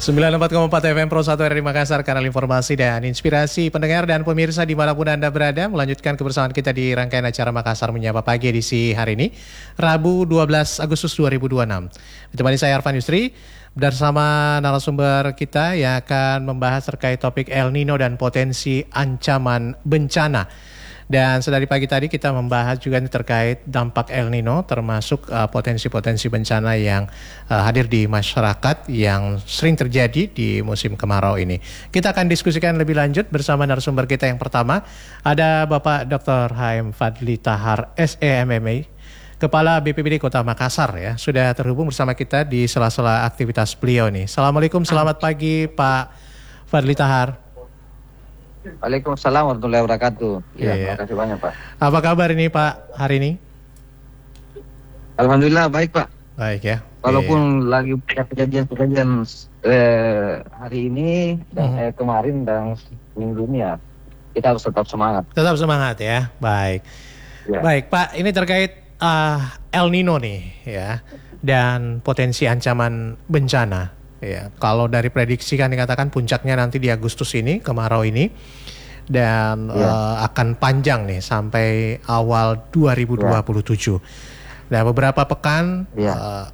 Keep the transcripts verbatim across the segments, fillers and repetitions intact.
sembilan puluh empat koma empat F M Pro satu R R I Makassar, kanal informasi dan inspirasi pendengar dan pemirsa dimanapun Anda berada. Melanjutkan kebersamaan kita di rangkaian acara Makassar Menyapa Pagi edisi hari ini, Rabu dua belas Agustus dua ribu dua puluh enam. Ditemani saya Arfan Yusri bersama narasumber kita yang akan membahas terkait topik El Nino dan potensi ancaman bencana. Dan sedari pagi tadi kita membahas juga terkait dampak El Nino, termasuk uh, potensi-potensi bencana yang uh, hadir di masyarakat yang sering terjadi di musim kemarau ini. Kita akan diskusikan lebih lanjut bersama narasumber kita yang pertama. Ada Bapak Doktor Haim Fadli Tahar, S E M M A, Kepala B P B D Kota Makassar ya. Sudah terhubung bersama kita di sela-sela aktivitas beliau nih. Assalamualaikum, selamat pagi Pak Fadli Tahar. Waalaikumsalam warahmatullahi wabarakatuh. Ya, ya, terima kasih banyak Pak. Apa kabar ini Pak hari ini? Alhamdulillah baik Pak. Baik ya. Walaupun ya. lagi kejadian-kejadian eh, hari ini dan hmm. eh, kemarin dan minggu ini ya, kita harus tetap semangat. Tetap semangat ya. Baik. Ya. Baik Pak, ini terkait uh, El Nino nih ya, dan potensi ancaman bencana. Ya, kalau dari prediksi kan dikatakan puncaknya nanti di Agustus ini, kemarau ini, dan ya. uh, akan panjang nih sampai awal dua ribu dua puluh tujuh. Ya. Nah, beberapa pekan ya. uh,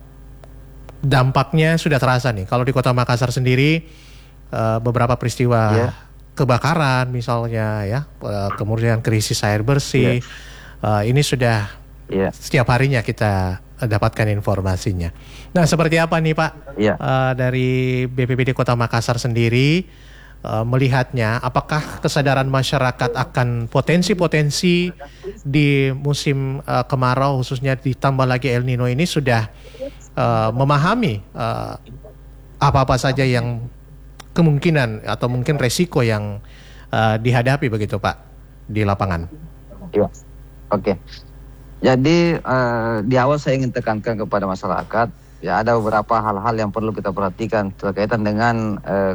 dampaknya sudah terasa nih. Kalau di Kota Makassar sendiri, uh, beberapa peristiwa ya. kebakaran misalnya, ya, uh, kemudian krisis air bersih, ya. uh, ini sudah ya. setiap harinya kita dapatkan informasinya. Nah, seperti apa nih Pak ya. uh, dari B P B D Kota Makassar sendiri uh, melihatnya? Apakah kesadaran masyarakat akan potensi-potensi di musim uh, kemarau, khususnya ditambah lagi El Nino ini sudah uh, memahami uh, apa-apa saja yang kemungkinan atau mungkin resiko yang uh, dihadapi begitu Pak di lapangan? Iya, oke. Okay. Jadi uh, di awal saya ingin tekankan kepada masyarakat, ya ada beberapa hal-hal yang perlu kita perhatikan terkaitan dengan uh,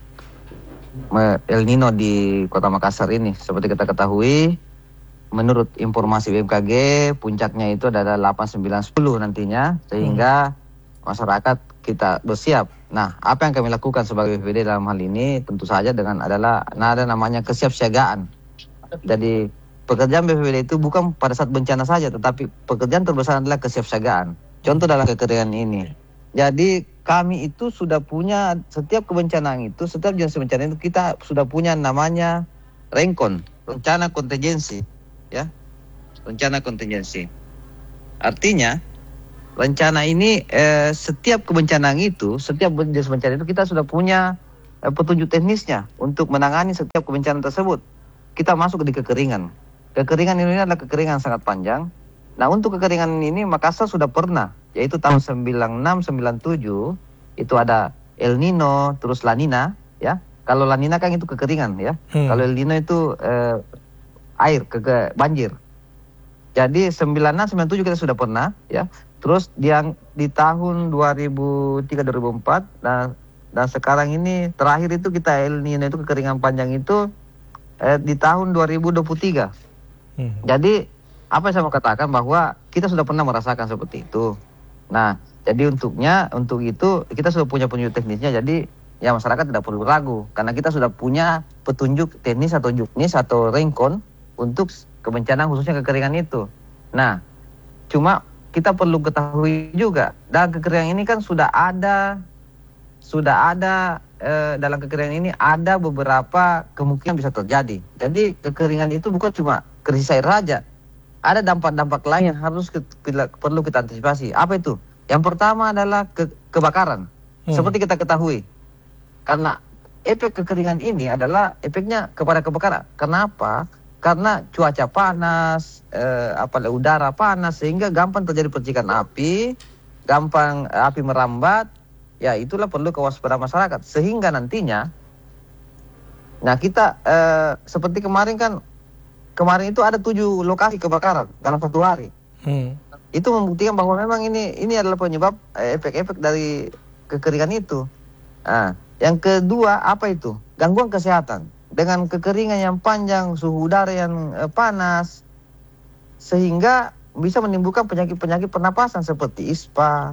El Nino di Kota Makassar ini. Seperti kita ketahui, menurut informasi B M K G, puncaknya itu adalah delapan, sembilan, sepuluh nantinya, sehingga hmm. masyarakat kita bersiap. Nah, apa yang kami lakukan sebagai B P B D dalam hal ini tentu saja dengan adalah nah ada namanya kesiapsiagaan. Jadi pekerjaan B P B D itu bukan pada saat bencana saja, tetapi pekerjaan terbesar adalah kesiapsiagaan. Contoh dalam kekeringan ini. Jadi kami itu sudah punya setiap kebencanaan itu, setiap jenis bencana itu kita sudah punya namanya rencon, rencana kontingensi, ya, rencana kontingensi. Artinya rencana ini eh, setiap kebencanaan itu, setiap jenis bencana itu kita sudah punya eh, petunjuk teknisnya untuk menangani setiap kebencanaan tersebut. Kita masuk di kekeringan. Kekeringan ini adalah kekeringan sangat panjang. Nah, untuk kekeringan ini Makassar sudah pernah, yaitu tahun sembilan puluh enam sembilan puluh tujuh itu ada El Nino, terus La Nina, ya. Kalau La Nina kan itu kekeringan, ya. Hmm. Kalau El Nino itu eh, air, ke, ke banjir. Jadi sembilan puluh enam sembilan puluh tujuh kita sudah pernah, ya. Terus yang di tahun dua ribu tiga dua ribu empat dan dan sekarang ini terakhir itu kita El Nino itu kekeringan panjang itu eh, di tahun dua ribu dua puluh tiga. Hmm. Jadi apa yang saya mau katakan bahwa kita sudah pernah merasakan seperti itu. Nah, jadi untuknya untuk itu kita sudah punya petunjuk teknisnya. Jadi ya masyarakat tidak perlu ragu karena kita sudah punya petunjuk teknis atau juknis atau rencon untuk kebencanaan khususnya kekeringan itu. Nah, cuma kita perlu ketahui juga dalam kekeringan ini kan sudah ada sudah ada eh, dalam kekeringan ini ada beberapa kemungkinan bisa terjadi. Jadi kekeringan itu bukan cuma krisis air saja. Ada dampak-dampak lain yang harus ke, perlu kita antisipasi. Apa itu? Yang pertama adalah ke, kebakaran. Hmm. Seperti kita ketahui. Karena efek kekeringan ini adalah efeknya kepada kebakaran. Kenapa? Karena cuaca panas, eh, apa udara panas sehingga gampang terjadi percikan api, gampang eh, api merambat. Ya, itulah perlu kewaspadaan masyarakat sehingga nantinya nah kita eh, seperti kemarin kan Kemarin itu ada tujuh lokasi kebakaran dalam satu hari. Hmm. Itu membuktikan bahwa memang ini ini adalah penyebab eh, efek-efek dari kekeringan itu. Nah, yang kedua apa itu? Gangguan kesehatan. Dengan kekeringan yang panjang, suhu udara yang eh, panas, sehingga bisa menimbulkan penyakit-penyakit pernapasan seperti ispa,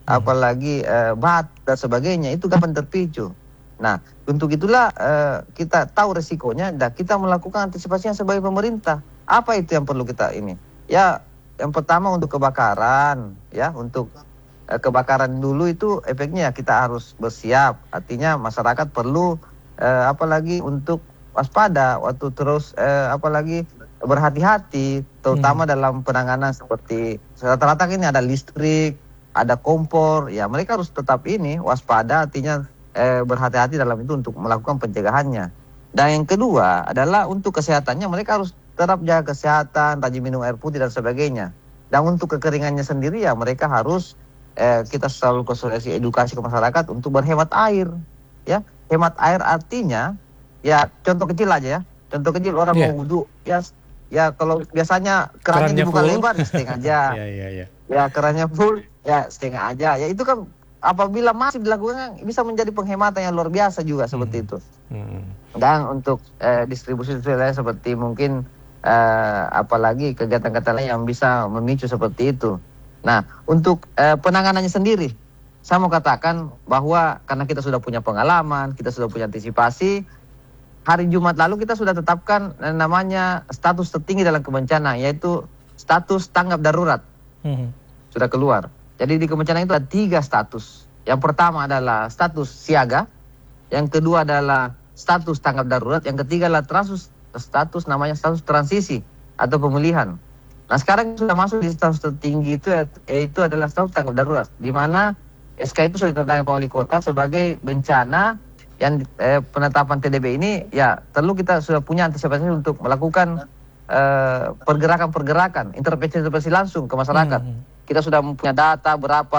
apalagi eh, bat dan sebagainya, itu gampang terpicu. Nah, untuk itulah eh, kita tahu resikonya dan kita melakukan antisipasinya sebagai pemerintah. Apa itu yang perlu kita ini? Ya, yang pertama untuk kebakaran, ya, untuk eh, kebakaran dulu itu efeknya kita harus bersiap. Artinya masyarakat perlu eh, apalagi untuk waspada waktu terus eh, apalagi berhati-hati, terutama hmm. dalam penanganan seperti rata-rata ini ada listrik, ada kompor, ya mereka harus tetap ini waspada, artinya eh, berhati-hati dalam itu untuk melakukan pencegahannya. Dan yang kedua adalah untuk kesehatannya, mereka harus tetap jaga kesehatan, rajin minum air putih dan sebagainya. Dan untuk kekeringannya sendiri ya mereka harus eh, kita selalu konsultasi edukasi ke masyarakat untuk berhemat air, ya. Hemat air artinya ya contoh kecil aja ya, contoh kecil orang yeah. mau wudhu, ya ya kalau biasanya kerannya, kerannya dibuka full. Lebar ya setengah aja, yeah, yeah, yeah. ya kerannya full ya setengah aja, ya itu kan apabila masih dilakukan bisa menjadi penghematan yang luar biasa juga seperti hmm. itu. Hmm. Dan untuk eh, distribusi wilayah seperti mungkin eh, apalagi kegiatan-kegiatan lain yang bisa memicu seperti itu. Nah, untuk eh, penanganannya sendiri, saya mau katakan bahwa karena kita sudah punya pengalaman, kita sudah punya antisipasi, hari Jumat lalu kita sudah tetapkan eh, namanya status tertinggi dalam kebencanaan, yaitu status tanggap darurat. Hmm. Sudah keluar. Jadi di kebencanaan itu ada tiga status. Yang pertama adalah status siaga, yang kedua adalah status tanggap darurat, yang ketiga adalah status, status namanya status transisi atau pemulihan. Nah sekarang sudah masuk di status tertinggi itu, yaitu adalah status tanggap darurat, di mana S K itu sudah ditetapkan wali kota sebagai bencana yang eh, penetapan T D B ini ya perlu kita sudah punya antisipasi untuk melakukan eh, pergerakan-pergerakan, intervensi-intervensi langsung ke masyarakat. Hmm. Kita sudah punya data berapa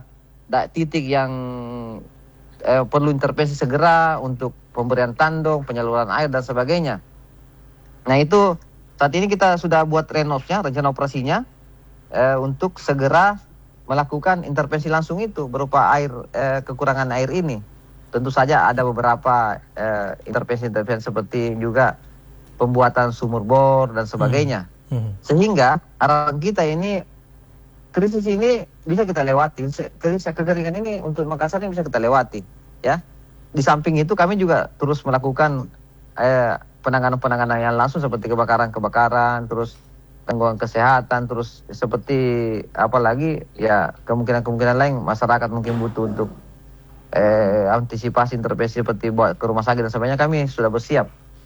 da, titik yang eh, perlu intervensi segera untuk pemberian tandung, penyaluran air dan sebagainya. Nah itu saat ini kita sudah buat renovnya, rencana operasinya eh, untuk segera melakukan intervensi langsung itu berupa air eh, kekurangan air ini. Tentu saja ada beberapa eh, intervensi-intervensi seperti juga pembuatan sumur bor dan sebagainya. Hmm. Hmm. Sehingga harapan kita ini krisis ini bisa kita lewati. Krisis kekeringan ini untuk Makassar ini bisa kita lewati, ya. Di samping itu kami juga terus melakukan eh, penanganan-penanganan yang langsung seperti kebakaran-kebakaran, terus tanggungan kesehatan, terus seperti apalagi ya kemungkinan-kemungkinan lain masyarakat mungkin butuh untuk eh, antisipasi intervensi seperti buat ke rumah sakit dan sebagainya, kami sudah bersiap.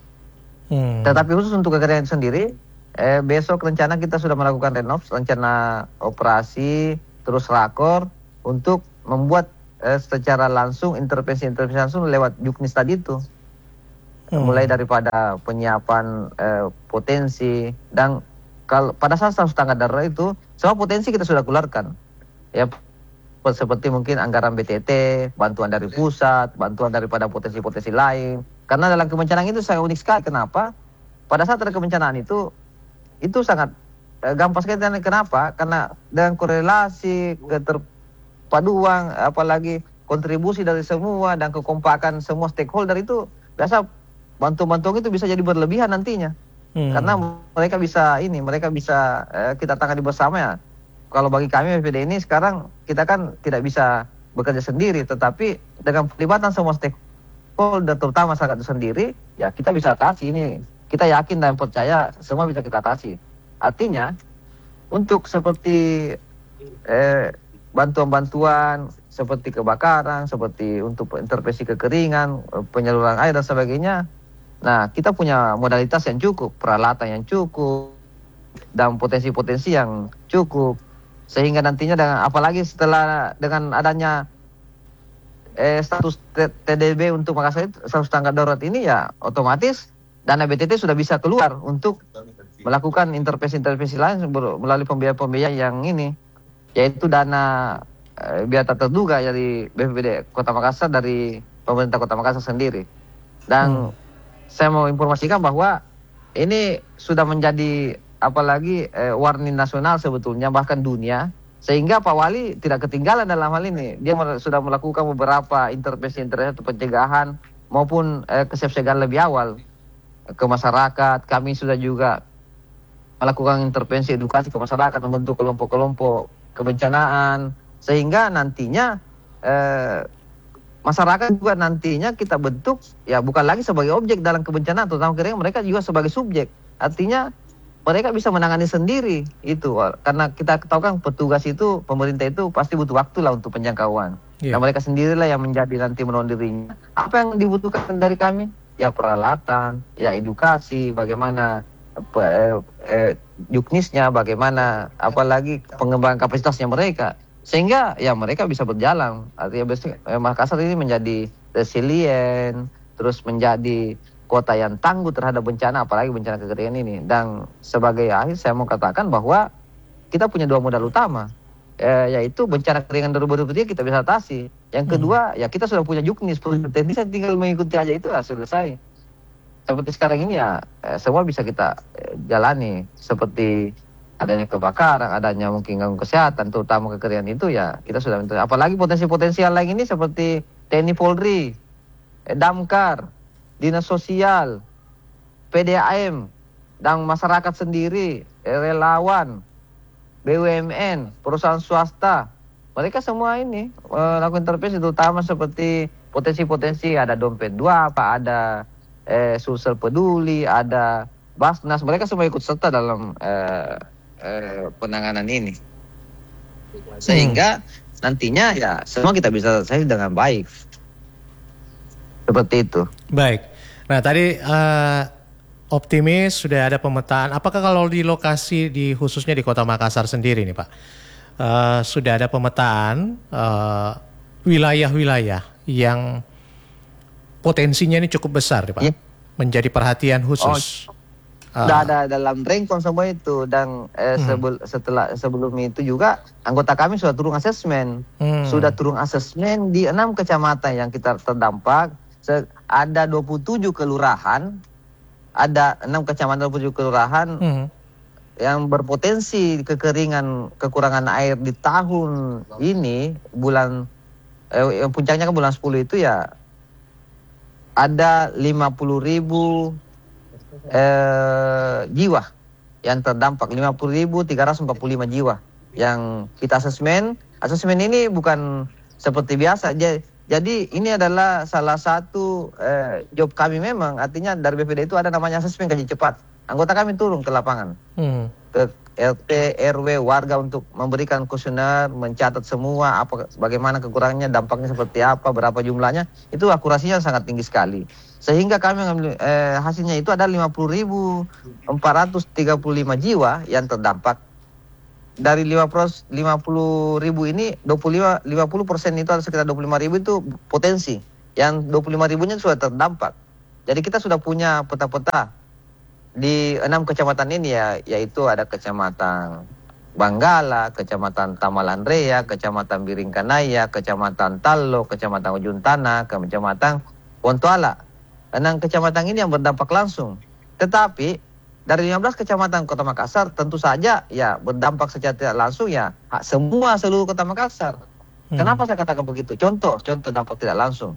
Hmm. Tetapi khusus untuk kekeringan sendiri, eh, besok rencana kita sudah melakukan renov, rencana operasi, terus rakor untuk membuat eh, secara langsung intervensi-intervensi langsung lewat Juknis tadi itu. Hmm. Mulai daripada penyiapan eh, potensi dan kalau pada saat status tanggap darurat itu semua potensi kita sudah keluarkan, ya seperti mungkin anggaran B T T, bantuan dari pusat, bantuan daripada potensi-potensi lain. Karena dalam kebencanaan itu sangat unik sekali. Kenapa? Pada saat ada kebencanaan itu itu sangat eh, gampang sekali. Kenapa? Karena dengan korelasi, keterpaduan, apalagi kontribusi dari semua dan kekompakan semua stakeholder itu biasa bantuan-bantuan itu bisa jadi berlebihan nantinya. Hmm. Karena mereka bisa ini, mereka bisa eh, kita tangani bersama ya. Kalau bagi kami B P D ini sekarang kita kan tidak bisa bekerja sendiri, tetapi dengan pelibatan semua stakeholder terutama masyarakat itu sendiri, ya kita bisa atasi ini. Kita yakin dan percaya semua bisa kita atasi. Artinya untuk seperti eh, bantuan-bantuan seperti kebakaran, seperti untuk intervensi kekeringan, penyaluran air dan sebagainya. Nah, kita punya modalitas yang cukup, peralatan yang cukup, dan potensi-potensi yang cukup. Sehingga nantinya dengan apalagi setelah dengan adanya eh, status T D B untuk Makassar, status tanggap darurat ini ya otomatis dana B T T sudah bisa keluar untuk melakukan intervensi-intervensi lain melalui pembiayaan-pembiayaan yang ini, yaitu dana eh, biaya tak terduga dari B P B D Kota Makassar, dari pemerintah Kota Makassar sendiri. Dan hmm. saya mau informasikan bahwa ini sudah menjadi apalagi eh, warning nasional sebetulnya, bahkan dunia, sehingga Pak Wali tidak ketinggalan dalam hal ini. Dia sudah melakukan beberapa intervensi-intervensi pencegahan maupun eh, kesiapsiagaan lebih awal ke masyarakat. Kami sudah juga melakukan intervensi edukasi ke masyarakat, membentuk kelompok-kelompok kebencanaan, Sehingga nantinya eh, masyarakat juga nantinya kita bentuk ya bukan lagi sebagai objek dalam kebencanaan, terutama kering mereka juga sebagai subjek. Artinya mereka bisa menangani sendiri itu, karena kita tahu kan petugas itu, pemerintah itu pasti butuh waktu lah untuk penjangkauan. Yeah. Dan mereka sendirilah yang menjadi nanti menolong dirinya. Apa yang dibutuhkan dari kami? Ya peralatan, ya edukasi, bagaimana eh, eh, juknisnya, bagaimana apalagi pengembangan kapasitasnya mereka, sehingga ya mereka bisa berjalan. Artinya eh, Makassar ini menjadi resilient, terus menjadi kota yang tangguh terhadap bencana, apalagi bencana kekeringan ini. Dan sebagai akhir saya mau katakan bahwa kita punya dua modal utama, eh, yaitu bencana kekeringan dua ribu dua puluh tiga kita bisa atasi. Yang kedua, hmm. ya kita sudah punya juknis, teknis tinggal mengikuti aja itu lah, selesai. Seperti sekarang ini ya eh, semua bisa kita eh, jalani. Seperti adanya kebakaran, adanya mungkin gangguan kesehatan, terutama kekeringan itu ya kita sudah. Apalagi potensi-potensial lain ini seperti T N I Polri, eh, Damkar, Dinas Sosial, P D A M, dan masyarakat sendiri, eh, relawan, B U M N, perusahaan swasta. Mereka semua ini melakukan intervensi, terutama seperti potensi-potensi, ada dompet dua, apa ada eh, Sulsel Peduli, ada Basnas. Mereka semua ikut serta dalam eh, eh, penanganan ini. Sehingga hmm. nantinya ya semua kita bisa selesai dengan baik. Seperti itu. Baik. Nah tadi uh, optimis sudah ada pemetaan. Apakah kalau di lokasi di khususnya di Kota Makassar sendiri nih Pak, uh, sudah ada pemetaan uh, wilayah-wilayah yang potensinya ini cukup besar nih Pak, yeah. menjadi perhatian khusus? Oh, sudah uh, ada dalam rencon semua itu, dan eh, hmm. sebel, setelah sebelum itu juga anggota kami sudah turun asesmen, hmm. sudah turun asesmen di enam kecamatan yang kita terdampak. Ada dua puluh tujuh kelurahan, ada enam kecamatan, dua puluh tujuh kelurahan hmm. yang berpotensi kekeringan, kekurangan air di tahun ini, bulan eh, yang puncaknya kan bulan sepuluh itu ya, ada lima puluh ribu eh, jiwa yang terdampak, lima puluh ribu tiga ratus empat puluh lima jiwa yang kita asesmen. Asesmen ini bukan seperti biasa aja. Jadi ini adalah salah satu eh, job kami memang, artinya dari B P D itu ada namanya asesmen kaji cepat. Anggota kami turun ke lapangan, hmm. ke R T, R W, warga untuk memberikan kuesioner, mencatat semua apa, bagaimana kekurangannya, dampaknya seperti apa, berapa jumlahnya. Itu akurasinya sangat tinggi sekali. Sehingga kami mengambil eh, hasilnya itu ada lima puluh ribu empat ratus tiga puluh lima jiwa yang terdampak. Dari lima puluh ribu ini dua puluh lima, lima puluh persen itu ada sekitar dua puluh lima ribu itu potensi. Yang dua puluh lima ribunya sudah terdampak. Jadi kita sudah punya peta-peta di enam kecamatan ini ya, yaitu ada kecamatan Banggala, kecamatan Tamalan Rea, kecamatan Biringkanaya, kecamatan Talo, kecamatan Ujung Tanah, kecamatan Wontoala. Enam kecamatan ini yang berdampak langsung. Tetapi dari lima belas kecamatan Kota Makassar tentu saja ya berdampak secara tidak langsung ya semua seluruh Kota Makassar. Hmm. Kenapa saya katakan begitu? Contoh, contoh dampak tidak langsung.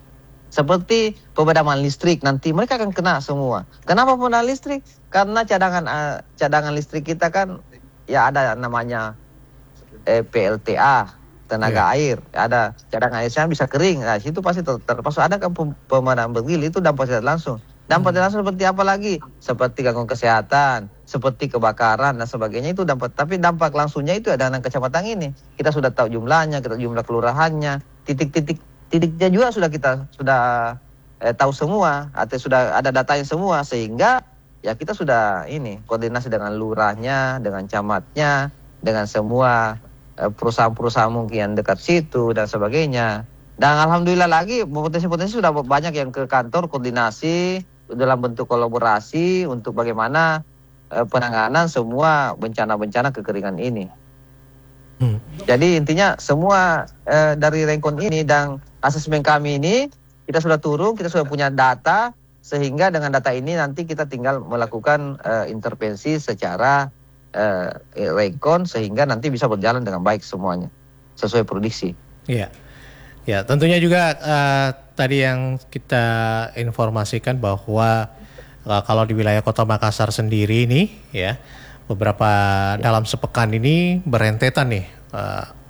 Seperti pemadaman listrik, nanti mereka akan kena semua. Kenapa pemadaman listrik? Karena cadangan uh, cadangan listrik kita kan ya ada namanya eh, P L T A, tenaga yeah. air, ada cadangan air yang bisa kering. Nah, situ pasti ter terpaksa ada kan pemadaman bergilir, itu dampak tidak langsung. Dampak tidak langsung seperti apa lagi? Seperti gangguan kesehatan, seperti kebakaran dan sebagainya, itu dampak. Tapi dampak langsungnya itu ada enam kecamatan ini. Kita sudah tahu jumlahnya, kita jumlah kelurahannya, titik-titik titiknya juga sudah kita sudah eh, tahu semua, atau sudah ada datanya semua, sehingga ya kita sudah ini koordinasi dengan lurahnya, dengan camatnya, dengan semua eh, perusahaan-perusahaan mungkin yang dekat situ dan sebagainya. Dan alhamdulillah lagi potensi-potensi sudah banyak yang ke kantor koordinasi dalam bentuk kolaborasi untuk bagaimana eh, penanganan semua bencana-bencana kekeringan ini. Hmm. Jadi intinya semua eh, dari rencon ini dan asesmen kami ini kita sudah turun, kita sudah punya data, sehingga dengan data ini nanti kita tinggal melakukan eh, intervensi secara eh, rencon sehingga nanti bisa berjalan dengan baik semuanya sesuai prediksi. Iya. Ya, tentunya juga uh, tadi yang kita informasikan bahwa uh, kalau di wilayah Kota Makassar sendiri ini ya, beberapa dalam sepekan ini berentetan nih uh,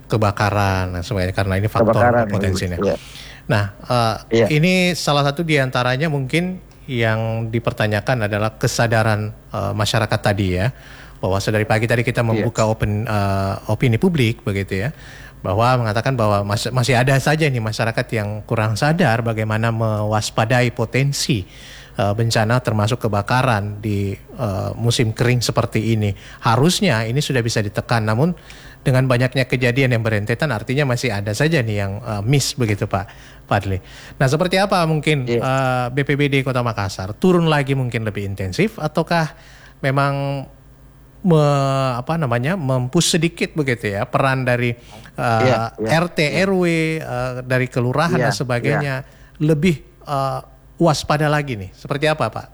kebakaran dan sebagainya karena ini faktor Kebakaran, potensinya. iya. Nah, uh, Iya. ini salah satu diantaranya mungkin yang dipertanyakan adalah kesadaran uh, masyarakat tadi ya, bahwa sedari pagi tadi kita membuka Iya. open uh, opini publik begitu ya, bahwa mengatakan bahwa mas- masih ada saja nih masyarakat yang kurang sadar bagaimana mewaspadai potensi uh, bencana termasuk kebakaran di uh, musim kering seperti ini. Harusnya ini sudah bisa ditekan, namun dengan banyaknya kejadian yang berentetan artinya masih ada saja nih yang uh, miss begitu Pak Fadli. Nah seperti apa mungkin Iya. uh, B P B D Kota Makassar turun lagi mungkin lebih intensif ataukah memang me, apa namanya mempush sedikit begitu ya peran dari uh, Iya, iya, R T R W uh, dari kelurahan Iya, dan sebagainya lebih uh, waspada lagi nih. Seperti apa Pak?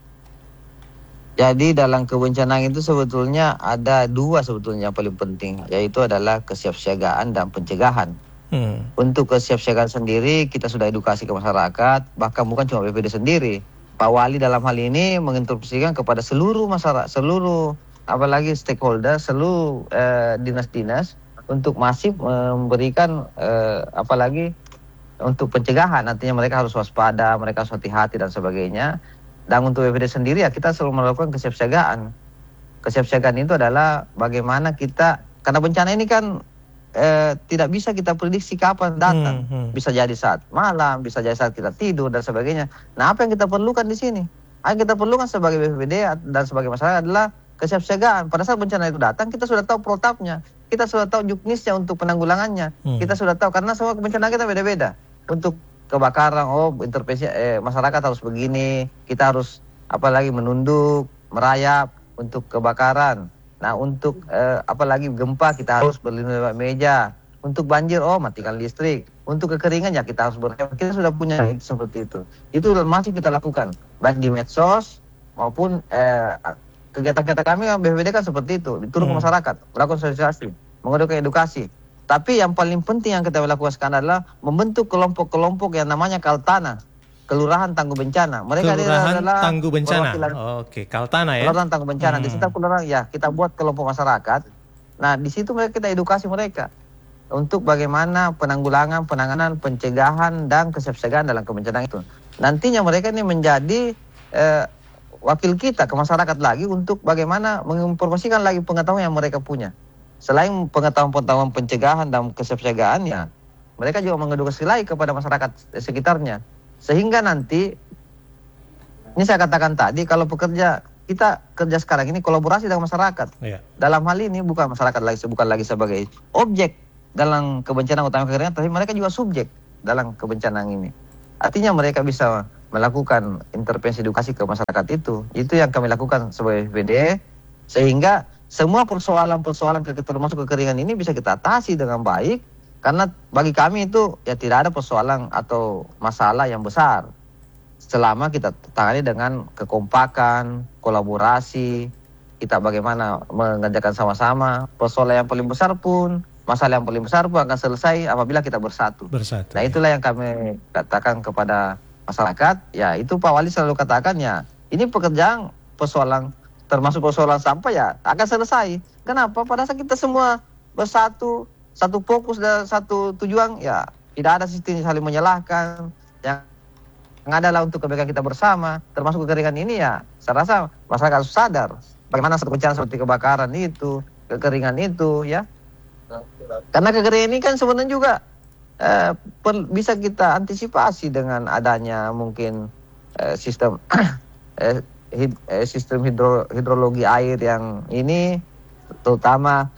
Jadi dalam kebencanaan itu sebetulnya ada dua sebetulnya yang paling penting, yaitu adalah kesiapsiagaan dan pencegahan. Hmm. Untuk kesiapsiagaan sendiri kita sudah edukasi ke masyarakat, bahkan bukan cuma B P D sendiri. Pak Wali dalam hal ini menginstruksikan kepada seluruh masyarakat, seluruh apalagi stakeholder, seluruh eh, dinas-dinas untuk masif memberikan eh, apalagi untuk pencegahan. Artinya mereka harus waspada, mereka harus hati-hati dan sebagainya. Dan untuk B P D sendiri ya kita selalu melakukan kesiapsiagaan. Kesiapsiagaan itu adalah bagaimana kita, karena bencana ini kan eh, tidak bisa kita prediksi kapan datang. Hmm, hmm. Bisa jadi saat malam, bisa jadi saat kita tidur dan sebagainya. Nah apa yang kita perlukan di sini? Apa yang kita perlukan sebagai B P B D dan sebagai masyarakat adalah kesiapsiagaan. Pada saat bencana itu datang kita sudah tahu protapnya, kita sudah tahu juknisnya untuk penanggulangannya, Hmm. kita sudah tahu karena semua bencana kita beda-beda. Untuk kebakaran, oh intervensi eh, masyarakat harus begini, kita harus apalagi menunduk, merayap untuk kebakaran. Nah untuk eh, apalagi gempa kita harus berlindung lewat meja. Untuk banjir, oh matikan listrik. Untuk kekeringan ya kita harus berhemat. Kita sudah punya seperti itu. Itu masih kita lakukan baik di medsos maupun eh, kegiatan-kegiatan kami B P B D kan seperti itu, diturun Hmm. ke masyarakat, melakukan sosialisasi, mengadakan edukasi. Tapi yang paling penting yang kita lakukan sekarang adalah membentuk kelompok-kelompok yang namanya Kaltana, Kelurahan Tangguh Bencana. Mereka Kelurahan adalah Tangguh Bencana. perwakilan Oke, Kaltana ya. Kelurahan Tangguh Bencana. Hmm. Di setiap kelurahan ya kita buat kelompok masyarakat. Nah di situ mereka kita edukasi mereka untuk bagaimana penanggulangan, penanganan, pencegahan dan kesiapsiagaan dalam kebencanaan itu. Nantinya mereka ini menjadi eh, wakil kita ke masyarakat lagi untuk bagaimana menginformasikan lagi pengetahuan yang mereka punya. Selain pengetahuan-pengetahuan pencegahan dan kesiapsiagaannya, mereka juga mengedukasi lagi kepada masyarakat sekitarnya. Sehingga nanti, ini saya katakan tadi, kalau pekerja, kita kerja sekarang ini kolaborasi dengan masyarakat. Iya. Dalam hal ini bukan masyarakat lagi, bukan lagi sebagai objek dalam kebencanaan utama kekeringan, tapi mereka juga subjek dalam kebencanaan ini. Artinya mereka bisa melakukan intervensi edukasi ke masyarakat itu. Itu yang kami lakukan sebagai B P D, sehingga semua persoalan-persoalan termasuk kekeringan ini bisa kita atasi dengan baik, karena bagi kami itu ya tidak ada persoalan atau masalah yang besar selama kita tangani dengan kekompakan, kolaborasi, kita bagaimana mengerjakan sama-sama. Persoalan yang paling besar pun, masalah yang paling besar pun akan selesai apabila kita bersatu. Bersatu. Nah itulah yang kami katakan kepada masyarakat. Ya itu Pak Wali selalu katakan ya, ini pekerjaan persoalan termasuk persoalan sampah ya akan selesai. Kenapa? Pada saat kita semua bersatu, satu fokus dan satu tujuan, ya tidak ada sistem saling menyalahkan. Yang adalah untuk kebaikan kita bersama, termasuk kekeringan ini ya. Saya rasa masyarakat harus sadar bagaimana satu bencana seperti kebakaran itu, kekeringan itu, ya. Karena kekeringan ini kan sebenarnya juga eh, per, bisa kita antisipasi dengan adanya mungkin eh, sistem eh, hid, eh, sistem hidro, hidrologi air yang ini, terutama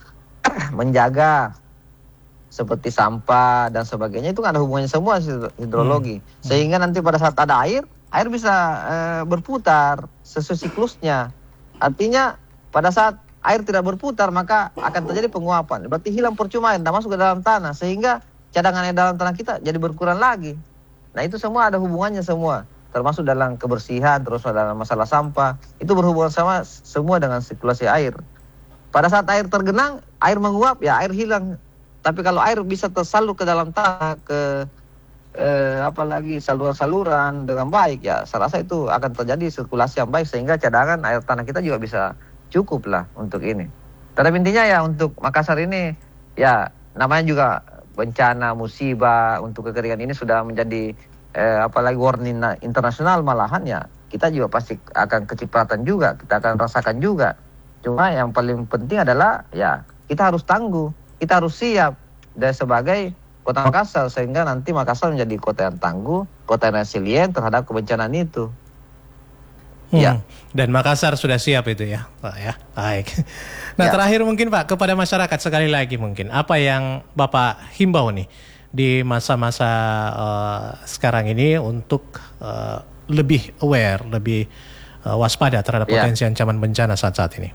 menjaga seperti sampah dan sebagainya, itu kan ada hubungannya semua hidrologi. Hmm. Sehingga nanti pada saat ada air, air bisa eh, berputar sesuai siklusnya. Artinya pada saat air tidak berputar maka akan terjadi penguapan. Berarti hilang percuma air, tidak masuk ke dalam tanah, sehingga cadangan air dalam tanah kita jadi berkurang lagi. Nah itu semua ada hubungannya semua, termasuk dalam kebersihan, terus dalam masalah sampah, itu berhubungan sama semua dengan sirkulasi air. Pada saat air tergenang, air menguap, ya air hilang. Tapi kalau air bisa tersalur ke dalam tanah, ke eh, apalagi saluran-saluran dengan baik, ya saya rasa itu akan terjadi sirkulasi yang baik, sehingga cadangan air tanah kita juga bisa cukup lah untuk ini. Tapi intinya ya untuk Makassar ini, ya namanya juga bencana, musibah untuk kekeringan ini sudah menjadi eh, apalagi warning internasional malahan ya. Kita juga pasti akan kecipratan juga, kita akan rasakan juga. Cuma yang paling penting adalah ya kita harus tangguh, kita harus siap dan sebagai Kota Makassar sehingga nanti Makassar menjadi kota yang tangguh, kota yang resilient terhadap kebencanaan itu. Hmm, ya. Dan Makassar sudah siap itu ya, Pak ya. Baik. Nah, ya. Terakhir mungkin Pak kepada masyarakat sekali lagi mungkin apa yang Bapak himbau nih di masa-masa uh, sekarang ini untuk uh, lebih aware, lebih uh, waspada terhadap ya. Potensi ancaman bencana saat-saat ini.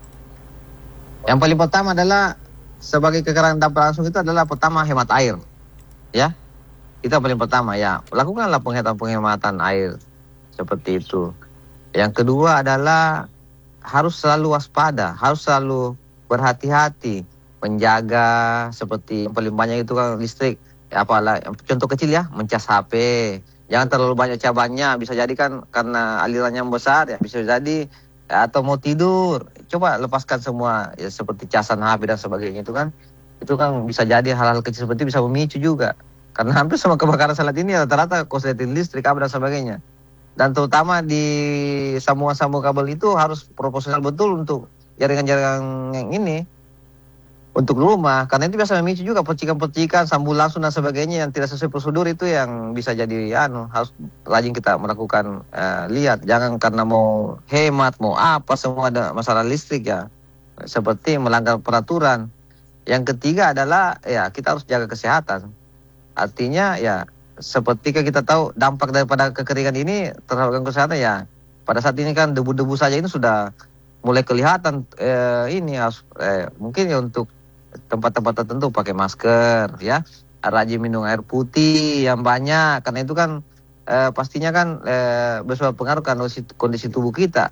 Yang paling pertama adalah sebagai kekeringan dampak langsung itu adalah pertama hemat air, ya. Itu yang paling pertama ya. Lakukanlah penghematan-penghematan air seperti itu. Yang kedua adalah harus selalu waspada, harus selalu berhati-hati, menjaga seperti yang paling banyak itu kan listrik. Ya, apalah contoh kecil ya, mencas H P. Jangan terlalu banyak cabangnya, bisa jadi kan karena alirannya besar ya, bisa jadi ya, atau mau tidur, coba lepaskan semua ya seperti casan H P dan sebagainya itu kan, itu kan bisa jadi hal-hal kecil seperti itu bisa memicu juga. Karena hampir semua kebakaran saat ini rata-rata korsleting listrik, kabel dan sebagainya. Dan terutama di sambungan-sambungan kabel itu harus proporsional betul untuk jaringan-jaringan yang ini untuk rumah, karena itu biasa memicu juga percikan-percikan, sambung langsung dan sebagainya yang tidak sesuai prosedur itu yang bisa jadi anu harus rajin kita melakukan uh, lihat, jangan karena mau hemat mau apa semua ada masalah listrik ya, seperti melanggar peraturan. Yang ketiga adalah ya kita harus jaga kesehatan, artinya ya seperti kita tahu dampak daripada kekeringan ini terhadap kesehatan ya, pada saat ini kan debu-debu saja ini sudah mulai kelihatan eh, ini harus eh, mungkin ya untuk tempat-tempat tertentu pakai masker ya, rajin minum air putih yang banyak karena itu kan eh, pastinya kan eh, berpengaruh kan kondisi, kondisi tubuh kita.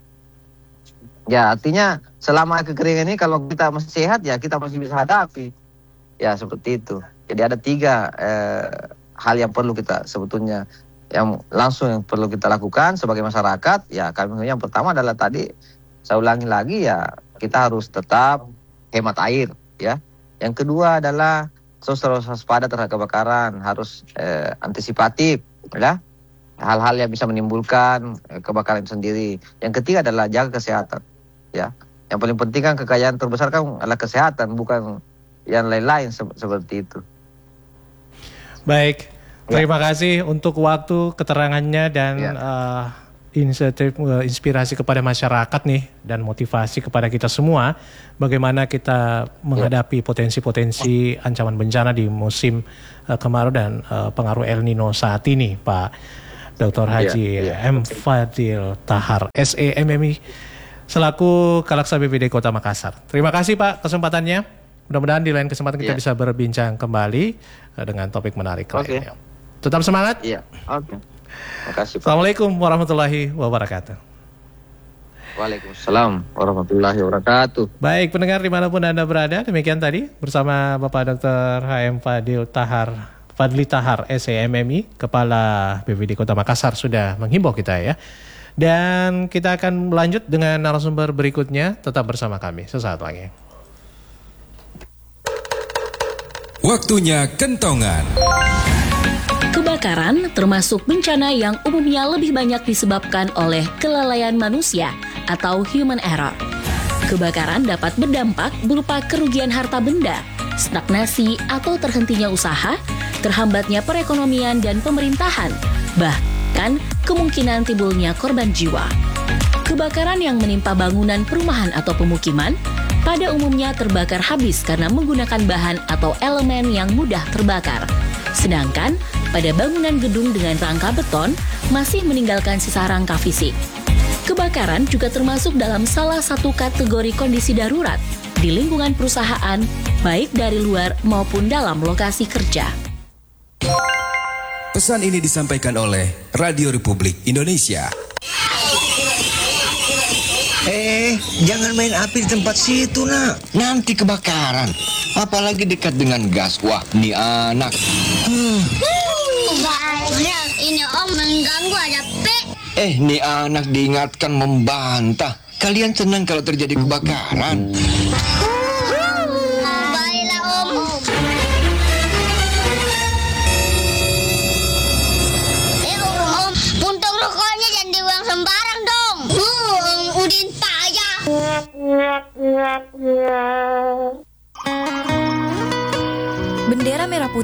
Ya artinya selama kekeringan ini kalau kita masih sehat ya kita masih bisa hadapi. Ya seperti itu. Jadi ada tiga eh, hal yang perlu kita sebetulnya yang langsung yang perlu kita lakukan sebagai masyarakat. Ya kami yang pertama adalah tadi saya ulangi lagi ya kita harus tetap hemat air ya. Yang kedua adalah selalu waspada terhadap kebakaran, harus eh, antisipatif, ya. Hal-hal yang bisa menimbulkan eh, kebakaran sendiri. Yang ketiga adalah jaga kesehatan, ya. Yang paling penting kan kekayaan terbesar kan adalah kesehatan, bukan yang lain-lain se- seperti itu. Baik, terima ya. kasih untuk waktu, keterangannya dan ya. uh, inisiatif uh, inspirasi kepada masyarakat nih dan motivasi kepada kita semua bagaimana kita menghadapi ya. potensi-potensi ancaman bencana di musim uh, kemarau dan uh, pengaruh El Nino saat ini, Pak Doktor Haji ya, ya. M. Fadil Tahar, S E M M I selaku Kalaksa B P D Kota Makassar. Terima kasih Pak kesempatannya. Mudah-mudahan di lain kesempatan kita ya. bisa berbincang kembali uh, dengan topik menarik okay. lainnya. Tetap semangat. Iya. Oke. Okay. Makasih, Pak. Assalamualaikum warahmatullahi wabarakatuh. Waalaikumsalam warahmatullahi wabarakatuh. Baik pendengar dimanapun Anda berada, demikian tadi bersama Bapak Doktor H M Fadil Tahar, Fadli Tahar, S E M M I, Kepala B P D Kota Makassar sudah menghimbau kita ya. Dan kita akan lanjut dengan narasumber berikutnya, tetap bersama kami sesaat lagi. Waktunya kentongan. Kebakaran termasuk bencana yang umumnya lebih banyak disebabkan oleh kelalaian manusia atau human error. Kebakaran dapat berdampak berupa kerugian harta benda, stagnasi atau terhentinya usaha, terhambatnya perekonomian dan pemerintahan, bahkan kemungkinan timbulnya korban jiwa. Kebakaran yang menimpa bangunan perumahan atau pemukiman pada umumnya terbakar habis karena menggunakan bahan atau elemen yang mudah terbakar. Sedangkan pada bangunan gedung dengan rangka beton masih meninggalkan sisa rangka fisik. Kebakaran juga termasuk dalam salah satu kategori kondisi darurat di lingkungan perusahaan, baik dari luar maupun dalam lokasi kerja. Pesan ini disampaikan oleh Radio Republik Indonesia. Eh, jangan main api di tempat situ, nak. Nanti kebakaran. Apalagi dekat dengan gas. Wah, ini anak. Hmm. Banyak, ini om mengganggu ada P. Eh, ini anak diingatkan membantah. Kalian senang kalau terjadi kebakaran? Baiklah om.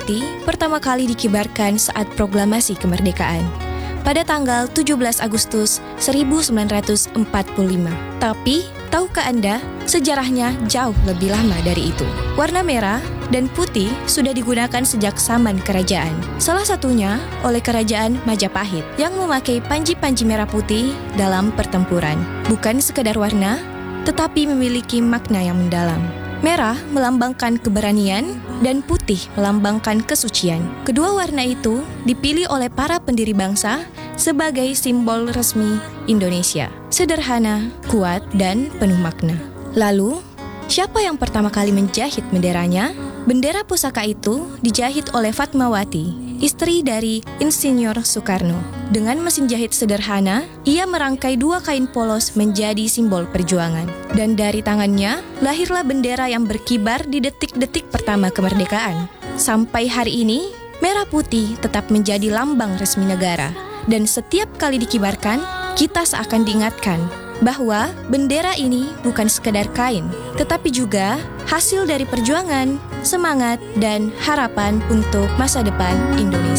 putih pertama kali dikibarkan saat proklamasi kemerdekaan pada tanggal tujuh belas Agustus seribu sembilan ratus empat puluh lima. Tapi, tahukah Anda, sejarahnya jauh lebih lama dari itu. Warna merah dan putih sudah digunakan sejak zaman kerajaan. Salah satunya oleh Kerajaan Majapahit yang memakai panji-panji merah putih dalam pertempuran. Bukan sekadar warna, tetapi memiliki makna yang mendalam. Merah melambangkan keberanian dan putih melambangkan kesucian. Kedua warna itu dipilih oleh para pendiri bangsa sebagai simbol resmi Indonesia. Sederhana, kuat, dan penuh makna. Lalu, siapa yang pertama kali menjahit benderanya? Bendera pusaka itu dijahit oleh Fatmawati, istri dari Insinyur Soekarno. Dengan mesin jahit sederhana, ia merangkai dua kain polos menjadi simbol perjuangan. Dan dari tangannya, lahirlah bendera yang berkibar di detik-detik pertama kemerdekaan. Sampai hari ini, merah putih tetap menjadi lambang resmi negara. Dan setiap kali dikibarkan, kita seakan diingatkan bahwa bendera ini bukan sekedar kain, tetapi juga hasil dari perjuangan, semangat, dan harapan untuk masa depan Indonesia.